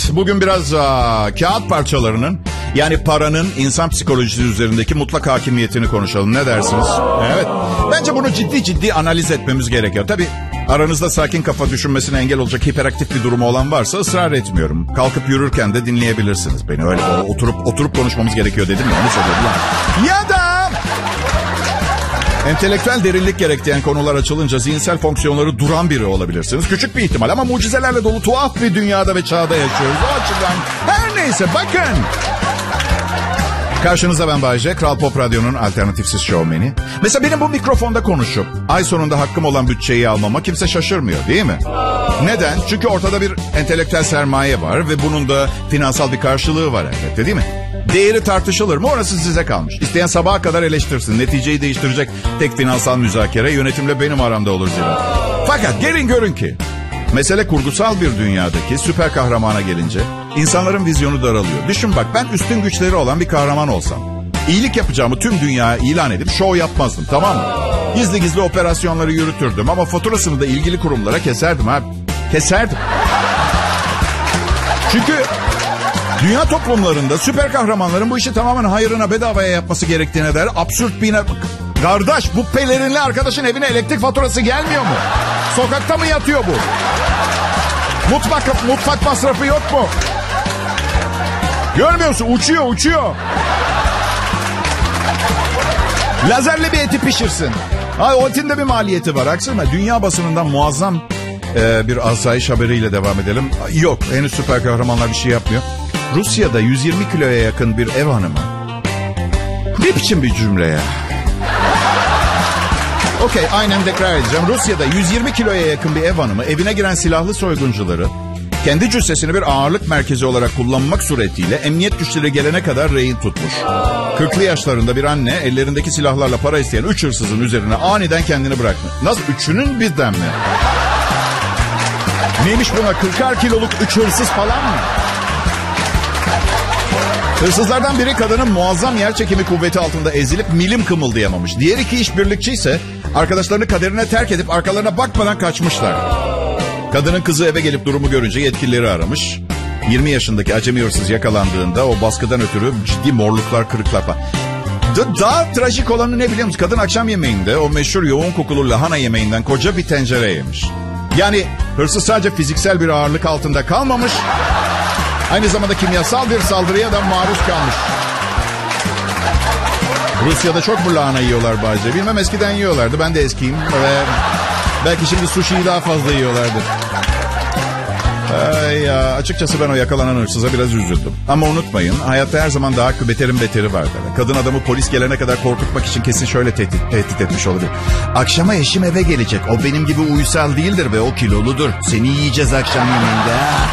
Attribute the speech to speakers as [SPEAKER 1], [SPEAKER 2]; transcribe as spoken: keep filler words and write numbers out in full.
[SPEAKER 1] bugün biraz aa, kağıt parçalarının, yani paranın insan psikolojisi üzerindeki mutlak hakimiyetini konuşalım. Ne dersiniz? Evet. Bence bunu ciddi ciddi analiz etmemiz gerekiyor. Tabii aranızda sakin kafa düşünmesine engel olacak hiperaktif bir durumu olan varsa ısrar etmiyorum. Kalkıp yürürken de dinleyebilirsiniz beni. Öyle oturup oturup konuşmamız gerekiyor dedim ya. Onu söylüyorum. Ya da entelektüel derinlik gerektiren konular açılınca zihinsel fonksiyonları duran biri olabilirsiniz. Küçük bir ihtimal ama mucizelerle dolu tuhaf bir dünyada ve çağda yaşıyoruz. O açıdan her neyse bakın. Karşınızda ben Bayce, Kral Pop Radyo'nun alternatifsiz şovmeni. Mesela benim bu mikrofonda konuşup ay sonunda hakkım olan bütçeyi almama kimse şaşırmıyor değil mi? Neden? Çünkü ortada bir entelektüel sermaye var ve bunun da finansal bir karşılığı var elbette değil mi? Değeri tartışılır mı? Orası size kalmış. İsteyen sabaha kadar eleştirsin. Neticeyi değiştirecek tek finansal müzakere yönetimle benim aramda olur zira. Fakat gelin görün ki mesele kurgusal bir dünyadaki süper kahramana gelince insanların vizyonu daralıyor. Düşün bak, ben üstün güçleri olan bir kahraman olsam, iyilik yapacağımı tüm dünyaya ilan edip şov yapmazdım, tamam mı? Gizli gizli operasyonları yürütürdüm ama faturasını da ilgili kurumlara keserdim abi. Keserdim. Çünkü dünya toplumlarında süper kahramanların bu işi tamamen hayrına, bedavaya yapması gerektiğine dair absürt bir... Kardeş, bu pelerinli arkadaşın evine elektrik faturası gelmiyor mu? Sokakta mı yatıyor bu? Mutfak, mutfak masrafı yok mu? Görmüyor musun? Uçuyor, uçuyor. Lazerle bir eti pişirsin. Ha, o etin de bir maliyeti var. Haksız mı? Dünya basınından muazzam e, bir asayiş haberiyle devam edelim. Yok, henüz süper kahramanlar bir şey yapmıyor. Rusya'da yüz yirmi kiloya yakın bir ev hanımı. Ne biçim bir cümle ya? Okey, aynen tekrar edeceğim. Rusya'da yüz yirmi kiloya yakın bir ev hanımı evine giren silahlı soyguncuları kendi cüssesini bir ağırlık merkezi olarak kullanmak suretiyle emniyet güçleri gelene kadar rehin tutmuş. kırklı yaşlarında bir anne ellerindeki silahlarla para isteyen üç hırsızın üzerine aniden kendini bırakmış. Nasıl? Üçünün birden mi? Neymiş buna? kırkar kiloluk üç hırsız falan mı? Hırsızlardan biri kadının muazzam yer çekimi kuvveti altında ezilip milim kımıldayamamış. Diğer iki işbirlikçi ise arkadaşlarını kaderine terk edip arkalarına bakmadan kaçmışlar. Kadının kızı eve gelip durumu görünce yetkilileri aramış. yirmi yaşındaki acemi hırsız yakalandığında o baskıdan ötürü ciddi morluklar, kırıklar falan. Da- daha trajik olanı ne biliyor musun? Kadın akşam yemeğinde o meşhur yoğun kokulu lahana yemeğinden koca bir tencere yemiş. Yani hırsız sadece fiziksel bir ağırlık altında kalmamış, aynı zamanda kimyasal bir saldırıya da maruz kalmış. Rusya'da çok mu lahana yiyorlar Bayce? Bilmem, eskiden yiyorlardı. Ben de eskiyim ve belki şimdi sushi'yi daha fazla yiyorlardı. Ay ya, açıkçası ben o yakalanan hırsıza biraz üzüldüm. Ama unutmayın, hayatta her zaman daha beterin beteri vardır. Kadın adamı polis gelene kadar korkutmak için kesin şöyle tehdit, tehdit etmiş olabilir. Akşama eşim eve gelecek. O benim gibi uysal değildir ve o kiloludur. Seni yiyeceğiz akşam yemeğinde.